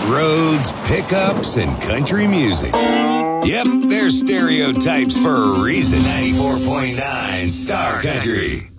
dirt roads, pickups, and country music. Yep, they're stereotypes for a reason. 94.9 Star Country.